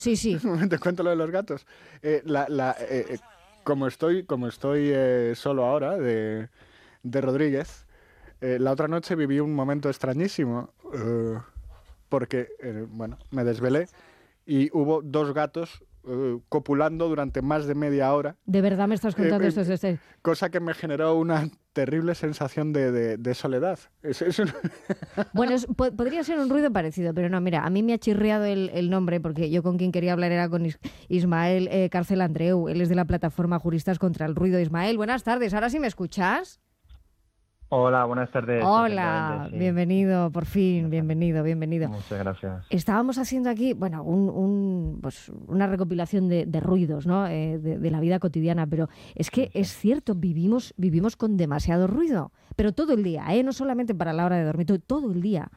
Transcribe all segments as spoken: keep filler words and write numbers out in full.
Sí, sí. Te cuento lo de los gatos. Eh, la, la, eh, eh, como estoy, como estoy eh, solo ahora de, de Rodríguez, eh, la otra noche viví un momento extrañísimo eh, porque, eh, bueno, me desvelé y hubo dos gatos eh, copulando durante más de media hora, De verdad me estás eh, contando esto. eh, Este... cosa que me generó una terrible sensación de, de, de soledad. Es, es un... Bueno, es, po podría ser un ruido parecido, pero no, mira, a mí me ha chirriado el, el nombre porque yo con quien quería hablar era con Is Ismael eh, Cárcel Andreu. Él es de la plataforma Juristas contra el Ruido. Ismael, buenas tardes. ¿Ahora sí me escuchas? Hola, buenas tardes, perfectamente, Hola, sí. bienvenido, por fin, Buenas tardes. bienvenido, bienvenido. Muchas gracias. Estábamos haciendo aquí, bueno, un, un, pues una recopilación de, de ruidos, ¿no? Eh, de, de la vida cotidiana, pero es que Sí, sí. es cierto, vivimos, vivimos con demasiado ruido, pero todo el día, ¿eh? No solamente para la hora de dormir, todo, todo el día.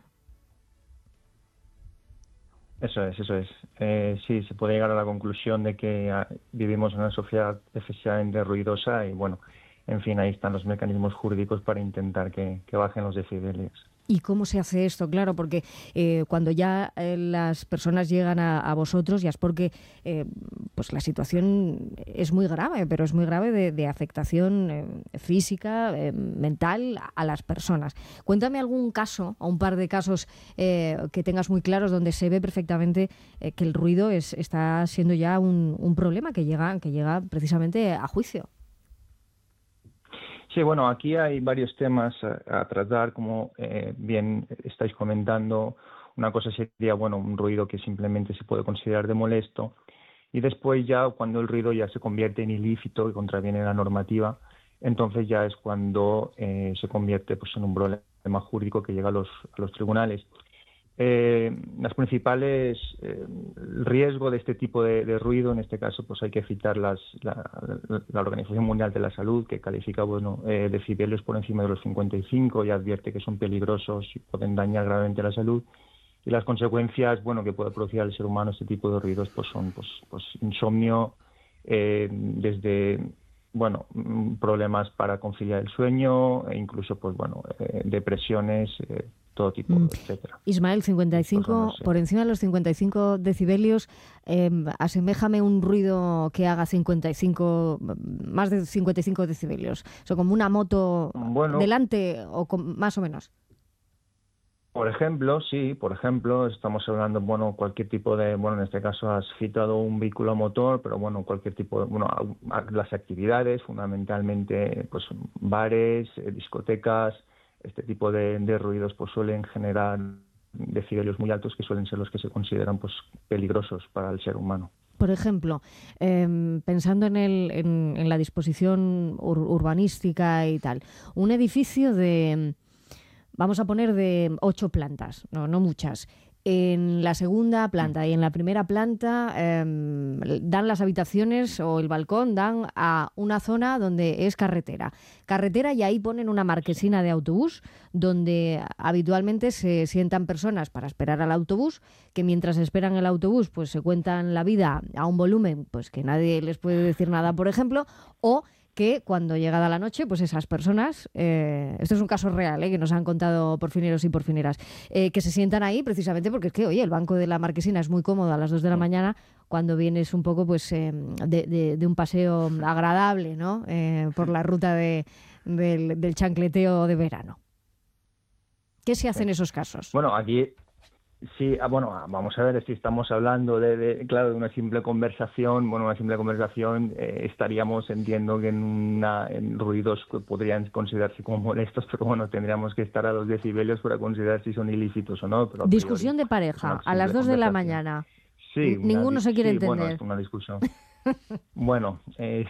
Eso es, eso es. Eh, sí, se puede llegar a la conclusión de que ah, vivimos en una sociedad excesivamente ruidosa y, bueno, en fin, ahí están los mecanismos jurídicos para intentar que, que bajen los decibelios. ¿Y cómo se hace esto? Claro, porque eh, cuando ya eh, las personas llegan a, a vosotros, ya es porque eh, pues la situación es muy grave, pero es muy grave de, de afectación eh, física, eh, mental a las personas. Cuéntame algún caso, o un par de casos eh, que tengas muy claros donde se ve perfectamente eh, que el ruido es, está siendo ya un, un problema que llega, que llega precisamente a juicio. Sí, bueno, aquí hay varios temas a, a tratar, como eh, bien estáis comentando. Una cosa sería, bueno, un ruido que simplemente se puede considerar de molesto, y después ya cuando el ruido ya se convierte en ilícito y contraviene la normativa, entonces ya es cuando eh, se convierte pues en un problema jurídico que llega a los, a los tribunales. Eh, las principales, eh, el riesgo de este tipo de, de ruido, en este caso, pues hay que citar las, la, la Organización Mundial de la Salud, que califica, bueno, eh, decibelios por encima de los cincuenta y cinco y advierte que son peligrosos y pueden dañar gravemente la salud. Y las consecuencias, bueno, que puede producir al ser humano este tipo de ruidos, pues son, pues, pues insomnio, eh, desde, bueno, problemas para conciliar el sueño, e incluso, pues, bueno, eh, depresiones. Eh, todo tipo, Mm. etcétera. Ismael, cincuenta y cinco, Personas, sí. por encima de los cincuenta y cinco decibelios, eh, aseméjame un ruido que haga cincuenta y cinco, más de cincuenta y cinco decibelios. O sea, como una moto Bueno, delante o con, más o menos. por ejemplo, sí, por ejemplo, estamos hablando, bueno, cualquier tipo de, bueno, en este caso has citado un vehículo a motor, pero bueno, cualquier tipo de, bueno, a- a- las actividades, fundamentalmente, pues bares, eh, discotecas, este tipo de, de ruidos pues suelen generar decibelios muy altos que suelen ser los que se consideran pues peligrosos para el ser humano. Por ejemplo, eh, pensando en, el, en, en la disposición ur urbanística y tal, un edificio de, vamos a poner de ocho plantas, no, no muchas. En la segunda planta y en la primera planta eh, dan las habitaciones o el balcón, dan a una zona donde es carretera. Carretera, y ahí ponen una marquesina de autobús donde habitualmente se sientan personas para esperar al autobús, que mientras esperan el autobús pues se cuentan la vida a un volumen pues que nadie les puede decir nada, por ejemplo, o que cuando llegada la noche, pues esas personas, eh, esto es un caso real, eh, que nos han contado porfineros y porfineras, eh, que se sientan ahí precisamente porque es que, oye, el banco de la marquesina es muy cómodo a las dos de la mañana cuando vienes un poco pues eh, de, de, de un paseo agradable, ¿no? Eh, por la ruta de, del, del chancleteo de verano. ¿Qué se hace en esos casos? Bueno, aquí sí, ah, bueno, ah, vamos a ver si estamos hablando de, de, claro, de una simple conversación. Bueno, una simple conversación eh, estaríamos, entiendo, que en, una, en ruidos que podrían considerarse como molestos, pero bueno, tendríamos que estar a los decibelios para considerar si son ilícitos o no, pero a priori Discusión de es una pareja a las simple dos de la conversación. mañana. Sí, una, Ninguno se quiere sí, bueno, es entender. una discusión. Bueno, eh,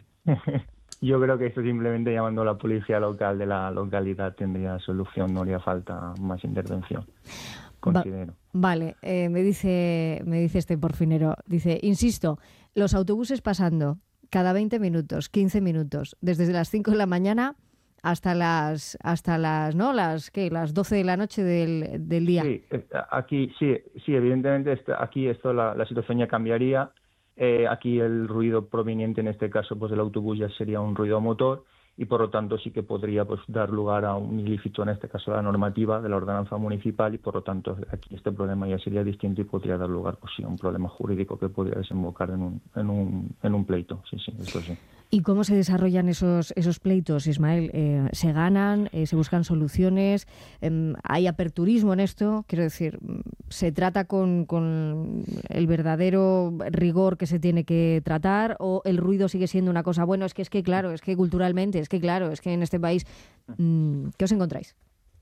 yo creo que esto simplemente llamando a la policía local de la localidad tendría solución, no haría falta más intervención, Va, considero. vale, eh, me dice me dice este porfinero, dice, insisto, los autobuses pasando cada veinte minutos, quince minutos, desde las cinco de la mañana hasta las hasta las, ¿no? Las ¿qué? Las doce de la noche del, del día. Sí, eh, aquí sí, sí, evidentemente está- aquí esto la, la situación ya cambiaría. Eh, aquí el ruido proveniente en este caso pues del autobús ya sería un ruido motor, y por lo tanto sí que podría pues dar lugar a un ilícito, en este caso la normativa de la ordenanza municipal, y por lo tanto aquí este problema ya sería distinto y podría dar lugar pues sí a un problema jurídico que podría desembocar en un, en un, en un pleito. Sí, sí, eso sí. ¿Y cómo se desarrollan esos, esos pleitos, Ismael? Eh, ¿Se ganan? Eh, ¿Se buscan soluciones? Eh, ¿Hay aperturismo en esto? Quiero decir, ¿se trata con, con el verdadero rigor que se tiene que tratar o el ruido sigue siendo una cosa? Bueno, es que, es que claro, es que culturalmente, es que claro, es que en este país... ¿Qué os encontráis?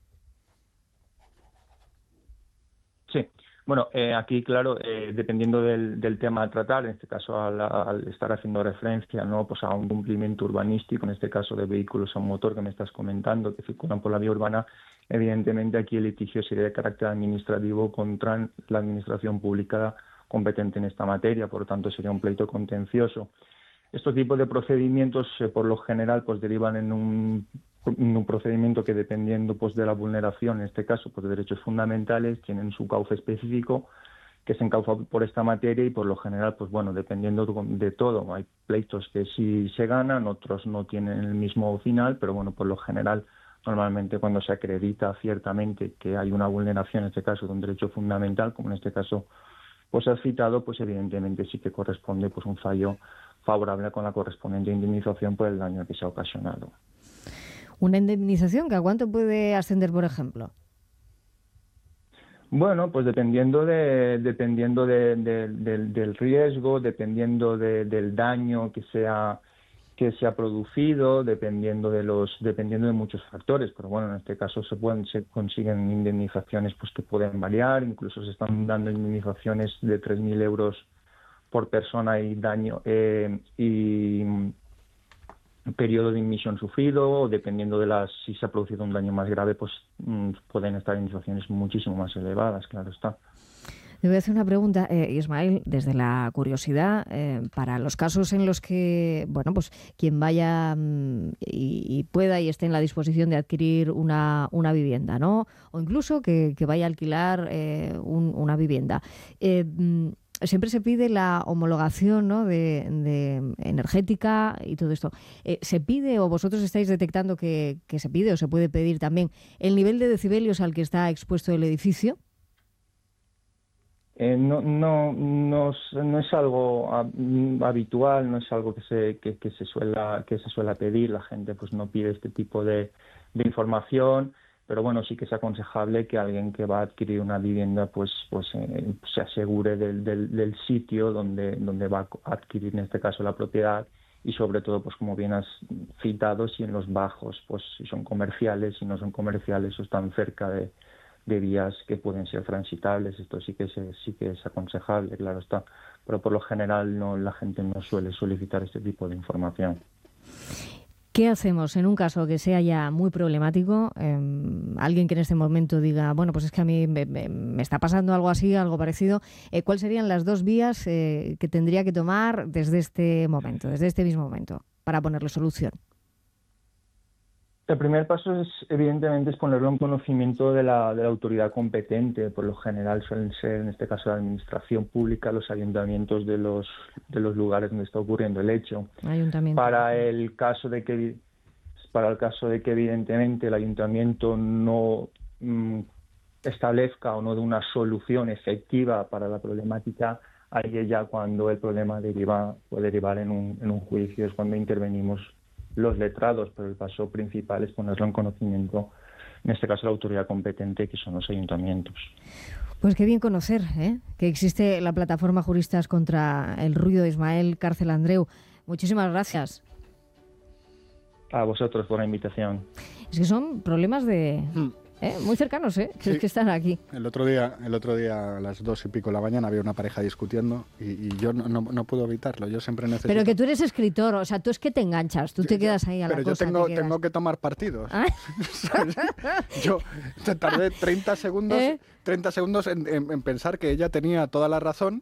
Sí. Bueno, eh, aquí, claro, eh, dependiendo del, del tema a tratar, en este caso al, al estar haciendo referencia, ¿no?, pues a un cumplimiento urbanístico, en este caso de vehículos a motor que me estás comentando, que circulan por la vía urbana, evidentemente aquí el litigio sería de carácter administrativo contra la administración pública competente en esta materia, por lo tanto sería un pleito contencioso. Estos tipos de procedimientos, eh, por lo general, pues derivan en un, en un procedimiento que, dependiendo pues de la vulneración, en este caso, pues de derechos fundamentales, tienen su cauce específico que se encauza por esta materia y, por lo general, pues bueno, dependiendo de todo, hay pleitos que sí se ganan, otros no tienen el mismo final, pero bueno, por lo general, normalmente cuando se acredita ciertamente que hay una vulneración, en este caso, de un derecho fundamental, como en este caso pues has citado, pues evidentemente sí que corresponde pues un fallo favorable con la correspondiente indemnización por el daño que se ha ocasionado. ¿Una indemnización que a cuánto puede ascender, por ejemplo? Bueno, pues dependiendo de, dependiendo de, de, de, del riesgo, dependiendo de, del daño que sea que se ha producido, dependiendo de los, dependiendo de muchos factores, pero bueno, en este caso se pueden, se consiguen indemnizaciones pues que pueden variar, incluso se están dando indemnizaciones de tres mil euros por persona y daño eh, y periodo de inmisión sufrido, o dependiendo de las, si se ha producido un daño más grave, pues mmm, pueden estar indemnizaciones muchísimo más elevadas, claro está. Te voy a hacer una pregunta, eh, Ismael, desde la curiosidad, eh, para los casos en los que, bueno, pues quien vaya mmm, y, y pueda y esté en la disposición de adquirir una, una vivienda, ¿no? O incluso que, que vaya a alquilar eh, un, una vivienda. Eh, siempre se pide la homologación, ¿no?, de, de energética y todo esto. Eh, ¿Se pide o vosotros estáis detectando que, que se pide o se puede pedir también el nivel de decibelios al que está expuesto el edificio? Eh, no, no, no, no es algo habitual, no es algo que se, que, que se suela, que se suela pedir. La gente pues no pide este tipo de, de información, pero bueno, sí que es aconsejable que alguien que va a adquirir una vivienda pues, pues eh, se asegure del, del, del sitio donde, donde va a adquirir, en este caso, la propiedad, y sobre todo, pues como bien has citado, si en los bajos, pues si son comerciales, si no son comerciales o están cerca de de vías que pueden ser transitables. Esto sí que, se, sí que es aconsejable, claro está, pero por lo general no, la gente no suele solicitar este tipo de información. ¿Qué hacemos en un caso que sea ya muy problemático? Eh, alguien que en este momento diga, bueno, pues es que a mí me, me, me está pasando algo así, algo parecido. Eh, ¿Cuáles serían las dos vías eh, que tendría que tomar desde este momento, desde este mismo momento, para ponerle solución? El primer paso es, evidentemente, es ponerlo en conocimiento de la, de la autoridad competente. Por lo general suelen ser, en este caso, la administración pública, los ayuntamientos de los de los lugares donde está ocurriendo el hecho. Ayuntamiento. Para el caso de que, para el caso de que evidentemente el ayuntamiento no mmm, establezca o no dé una solución efectiva para la problemática, ahí es ya cuando el problema deriva, puede derivar en un, en un juicio, es cuando intervenimos los letrados, pero el paso principal es ponerlo en conocimiento, en este caso la autoridad competente, que son los ayuntamientos. Pues qué bien conocer, ¿eh?, que existe la plataforma Juristas contra el Ruido. Ismael Cárcel Andreu, muchísimas gracias. A vosotros por la invitación. Es que son problemas de... Hmm. ¿Eh? Muy cercanos, ¿eh? Que, sí. que están aquí. El otro día, el otro día a las dos y pico de la mañana había una pareja discutiendo y, y yo no, no, no puedo evitarlo. Yo siempre necesito... Pero que tú eres escritor, o sea, tú es que te enganchas, tú te quedas ahí a la Pero cosa. Pero yo tengo, te tengo que tomar partidos. ¿Ah? Yo te tardé treinta segundos, ¿Eh? treinta segundos en, en, en pensar que ella tenía toda la razón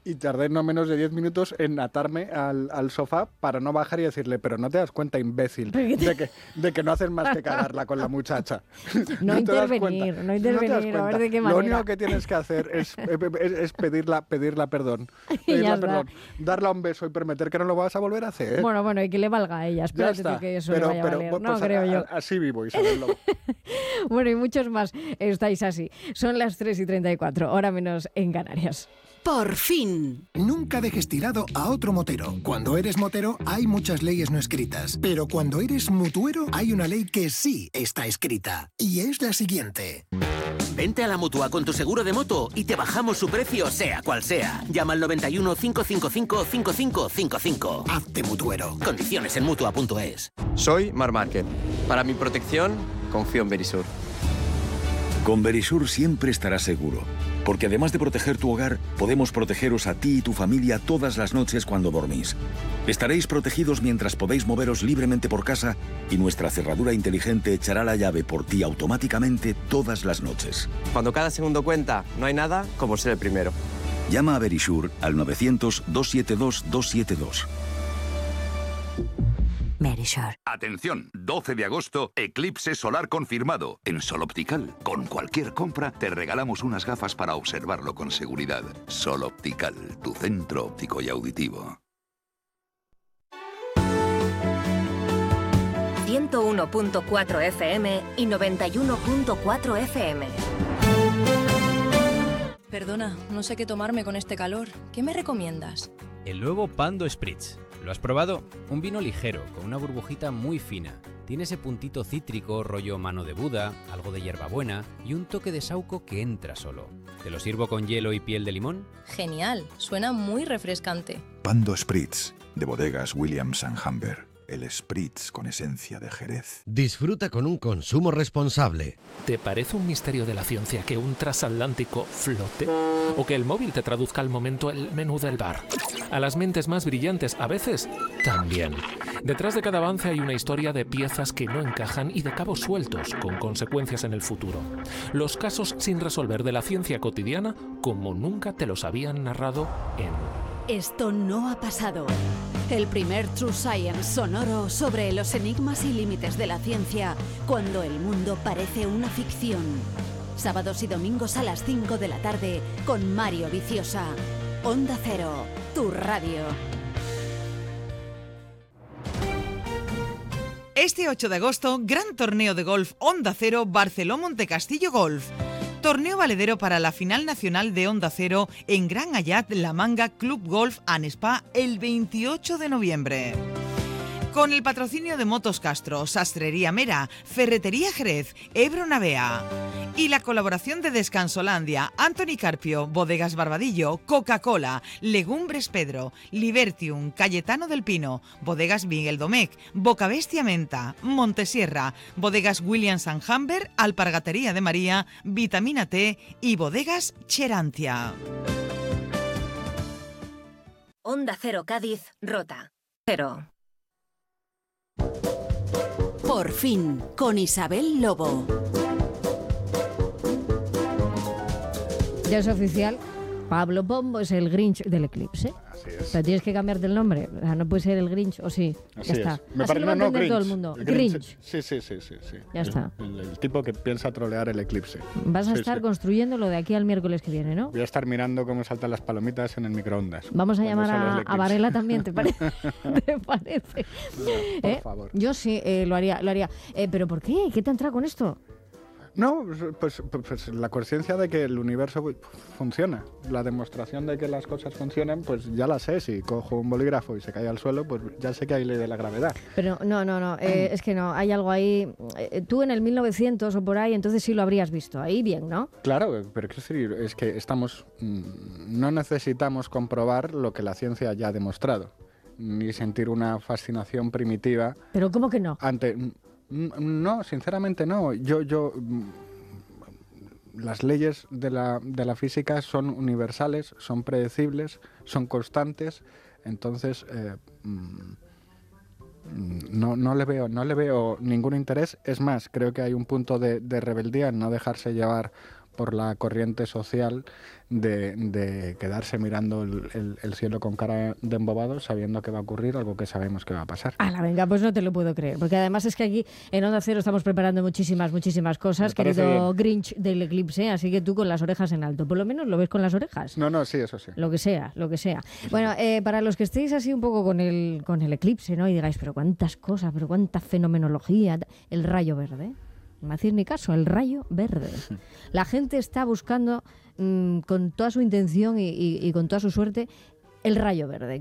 Y tardé no menos de diez minutos en atarme al, al sofá para no bajar y decirle, pero no te das cuenta, imbécil, de que, de que no haces más que cagarla con la muchacha. No, no intervenir, no intervenir, no a ver de qué manera. Lo único que tienes que hacer es, es, es pedirla, pedirla perdón. Pedirla perdón, darle un beso y prometer que no lo vas a volver a hacer. Bueno, bueno, y que le valga a ella. Espérate que eso pero, le vaya pero, a valer. Pues, no, creo a, yo. A, así vivo, Isabel Lobo. Bueno, y muchos más estáis así. Son las tres y treinta y cuatro, hora menos en Canarias. Por fin. Nunca dejes tirado a otro motero. Cuando eres motero hay muchas leyes no escritas, pero cuando eres mutuero hay una ley que sí está escrita. Y es la siguiente. Vente a la Mutua con tu seguro de moto y te bajamos su precio sea cual sea. Llama al noventa y uno, cinco cinco cinco, cinco cinco cinco cinco. Hazte mutuero. Condiciones en Mutua punto es. Soy Mar Márquez. Para mi protección, confío en Verisur. Con Verisur siempre estarás seguro, porque además de proteger tu hogar, podemos protegeros a ti y tu familia todas las noches cuando dormís. Estaréis protegidos mientras podéis moveros libremente por casa y nuestra cerradura inteligente echará la llave por ti automáticamente todas las noches. Cuando cada segundo cuenta, no hay nada como ser el primero. Llama a Verisur al novecientos, doscientos setenta y dos, doscientos setenta y dos. Verisur. Atención, doce de agosto, eclipse solar confirmado. En Sol Optical, con cualquier compra, te regalamos unas gafas para observarlo con seguridad. Sol Optical, tu centro óptico y auditivo. ciento uno punto cuatro F M y noventa y uno punto cuatro F M. Perdona, no sé qué tomarme con este calor. ¿Qué me recomiendas? El nuevo Pando Spritz. ¿Lo has probado? Un vino ligero, con una burbujita muy fina. Tiene ese puntito cítrico, rollo mano de Buda, algo de hierbabuena y un toque de saúco que entra solo. ¿Te lo sirvo con hielo y piel de limón? Genial, suena muy refrescante. Pando Spritz, de bodegas Williams and Humber. El Spritz con esencia de Jerez. Disfruta con un consumo responsable. ¿Te parece un misterio de la ciencia que un transatlántico flote? ¿O que el móvil te traduzca al momento el menú del bar? A las mentes más brillantes, a veces, también. Detrás de cada avance hay una historia de piezas que no encajan y de cabos sueltos, con consecuencias en el futuro. Los casos sin resolver de la ciencia cotidiana, como nunca te los habían narrado en... Esto no ha pasado. El primer True Science sonoro sobre los enigmas y límites de la ciencia cuando el mundo parece una ficción. Sábados y domingos a las cinco de la tarde con Mario Viciosa. Onda Cero, tu radio. Este ocho de agosto, gran torneo de golf Onda Cero Barceló-Montecastillo Golf. Torneo valedero para la final nacional de Onda Cero en Gran Ayat La Manga Club Golf and Spa el veintiocho de noviembre. Con el patrocinio de Motos Castro, Sastrería Mera, Ferretería Jerez, Ebro Navea y la colaboración de Descansolandia, Anthony Carpio, Bodegas Barbadillo, Coca-Cola, Legumbres Pedro, Libertium, Cayetano del Pino, Bodegas Miguel Domecq, Bocabestia Menta, Montesierra, Bodegas Williams and Humber, Alpargatería de María, Vitamina T y Bodegas Cherantia. Onda Cero Cádiz, Rota. Cero. Por fin, con Isabel Lobo. Ya es oficial, Pablo Pombo es el Grinch del eclipse. Así es. Pero tienes que cambiarte el nombre. O sea, no puede ser el Grinch, o sí. Así ya es. está. Me Así parece lo va a no, no, entender Grinch. todo el mundo. El Grinch. Sí, sí, sí, sí, sí. Ya el, está. El, el tipo que piensa trolear el eclipse. Vas a sí, estar sí. construyéndolo de aquí al miércoles que viene, ¿no? Voy a estar mirando cómo saltan las palomitas en el microondas. Vamos a llamar a, a Varela también, ¿te parece? ¿Te parece? No, por ¿Eh? favor. Yo sí, eh, lo haría. Lo haría. Eh, ¿Pero por qué? ¿Qué te entra con esto? No, pues, pues, pues la conciencia de que el universo funciona. La demostración de que las cosas funcionan, pues ya la sé. Si cojo un bolígrafo y se cae al suelo, pues ya sé que hay ley de la gravedad. Pero no, no, no. Eh, es que no. Hay algo ahí. Eh, tú en el mil novecientos o por ahí, entonces sí lo habrías visto. Ahí bien, ¿no? Claro, pero quiero decir, es que estamos. No necesitamos comprobar lo que la ciencia ya ha demostrado. Ni sentir una fascinación primitiva. ¿Pero cómo que no? Ante. No, sinceramente no. Yo, yo, las leyes de la, de la física son universales, son predecibles, son constantes. Entonces, eh, no, no le veo, no le veo ningún interés. Es más, creo que hay un punto de, de rebeldía en no dejarse llevar por la corriente social de, de quedarse mirando el, el, el cielo con cara de embobado, sabiendo que va a ocurrir algo que sabemos que va a pasar. Ala, venga, pues no te lo puedo creer, porque además es que aquí en Onda Cero estamos preparando muchísimas, muchísimas cosas, querido Grinch del eclipse, así que tú con las orejas en alto, por lo menos lo ves con las orejas. No, no, sí, eso sí. Lo que sea, lo que sea. Bueno, eh, para los que estéis así un poco con el, con el eclipse, ¿no? Y digáis, pero cuántas cosas, pero cuánta fenomenología, el rayo verde. No me hacéis ni caso, el rayo verde. La gente está buscando mmm, con toda su intención y, y, y con toda su suerte el rayo verde.